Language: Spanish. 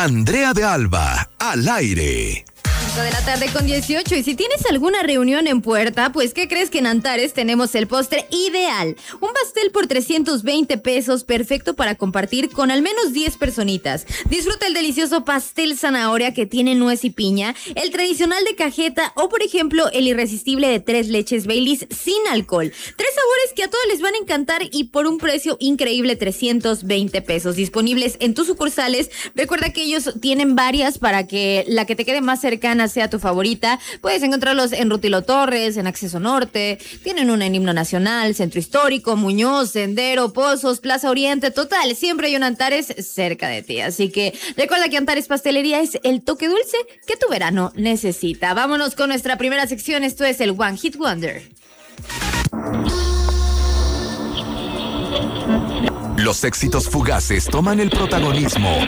Andrea de Alba, al aire. 5:18 y si tienes alguna reunión en puerta, pues ¿qué crees? Que en Antares tenemos el postre ideal. Un pastel por 320 pesos, perfecto para compartir con al menos 10 personitas. Disfruta el delicioso pastel zanahoria que tiene nuez y piña, el tradicional de cajeta o por ejemplo el irresistible de 3 leches Baileys sin alcohol. 3 sabores que a todos les van a encantar y por un precio increíble, 320 pesos. Disponibles en tus sucursales. Recuerda que ellos tienen varias para que la que te quede más cercana sea tu favorita. Puedes encontrarlos en Rutilo Torres, en Acceso Norte, tienen una en Himno Nacional, Centro Histórico, Muñoz, Sendero, Pozos, Plaza Oriente, total, siempre hay un Antares cerca de ti, así que recuerda que Antares Pastelería es el toque dulce que tu verano necesita. Vámonos con nuestra primera sección, esto es el One Hit Wonder. Los éxitos fugaces toman el protagonismo